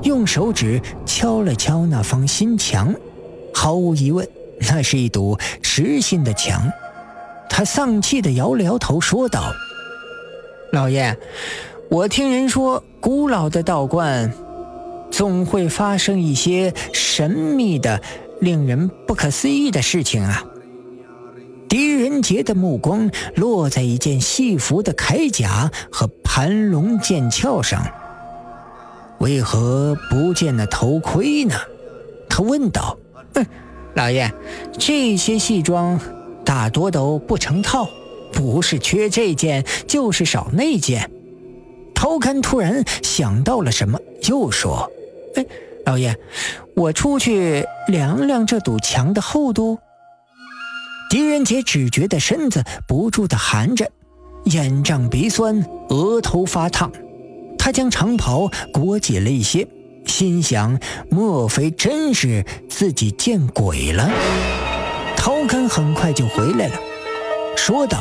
用手指敲了敲那方新墙，毫无疑问，那是一堵实心的墙。他丧气地摇了摇头，说道：“老爷，我听人说，古老的道观总会发生一些神秘的、令人不可思议的事情啊。”狄仁杰的目光落在一件戏服的铠甲和盘龙剑鞘上。为何不见那头盔呢？他问道。老爷，这些戏装大多都不成套，不是缺这件就是少那件。陶干突然想到了什么，又说：老爷，我出去量量这堵墙的厚度。狄仁杰只觉得身子不住地寒着，眼胀鼻酸，额头发烫。他将长袍裹紧了一些，心想莫非真是自己见鬼了。陶干很快就回来了，说道：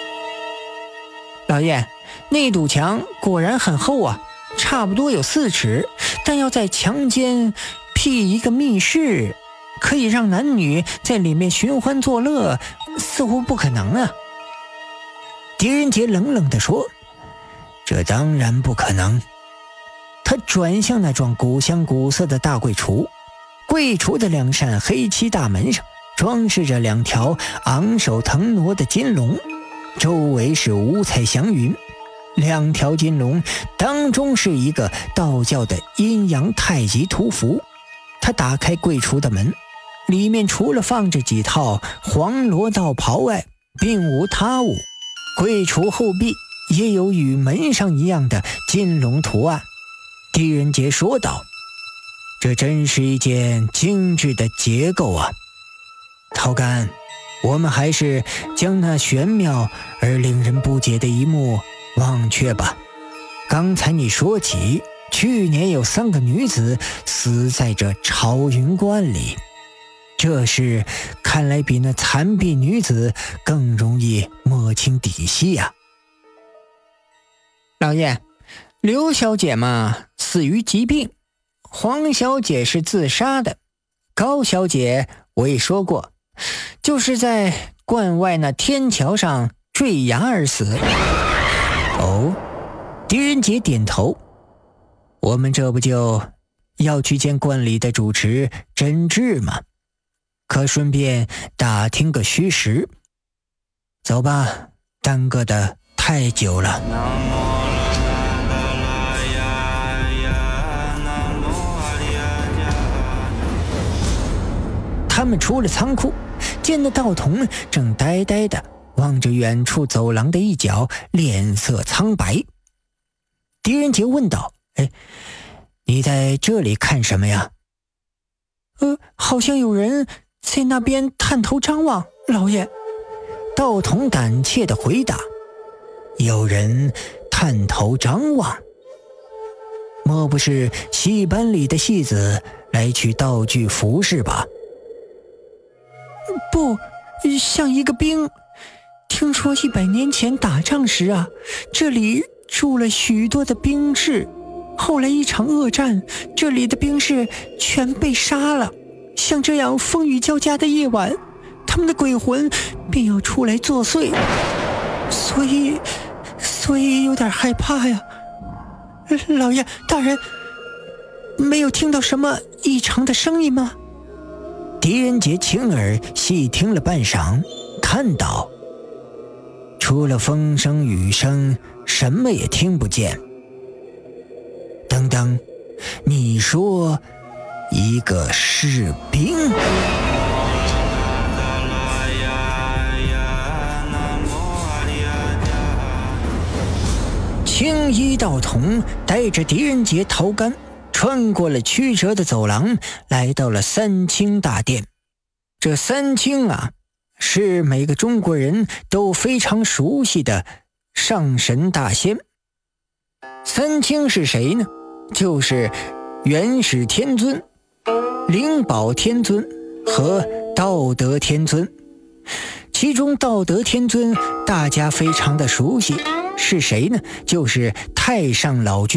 老爷，那堵墙果然很厚啊，差不多有4尺，但要在墙间辟一个密室，可以让男女在里面寻欢作乐，似乎不可能啊。狄仁杰冷冷地说：这当然不可能。他转向那幢古香古色的大柜橱，柜橱的2扇黑漆大门上装饰着2条昂首腾挪的金龙，周围是五彩祥云。2条金龙当中是一个道教的阴阳太极图符。他打开柜橱的门，里面除了放着几套黄罗道袍外，并无他物。柜橱后壁也有与门上一样的金龙图案。狄仁杰说道：这真是一件精致的结构啊。陶干，我们还是将那玄妙而令人不解的一幕忘却吧。刚才你说起去年有3个女子死在这朝云观里，这事看来比那残婢女子更容易摸清底细啊。老爷，刘小姐嘛死于疾病，黄小姐是自杀的，高小姐我也说过，就是在观外那天桥上坠崖而死。哦，狄仁杰点头。我们这不就要去见观里的主持真治吗？可顺便打听个虚实。走吧，耽搁的太久了。他们出了仓库，见那道童正呆呆地望着远处走廊的一角，脸色苍白。狄仁杰问道：你在这里看什么呀？好像有人在那边探头张望，老爷。道童胆怯地回答：有人探头张望？莫不是戏班里的戏子来取道具服饰吧？不，像一个兵。听说100年前打仗时啊，这里住了许多的兵士，后来一场恶战，这里的兵士全被杀了。像这样风雨交加的夜晚，他们的鬼魂便要出来作祟，所以有点害怕呀。老爷大人，没有听到什么异常的声音吗？狄仁杰亲耳细听了半晌，叹道：除了风声雨声，什么也听不见。等等，你说一个士兵？青衣道童带着狄仁杰、陶干穿过了曲折的走廊，来到了三清大殿。这三清啊，是每个中国人都非常熟悉的上神大仙。三清是谁呢？就是元始天尊、灵宝天尊和道德天尊。其中道德天尊大家非常的熟悉，是谁呢？就是太上老君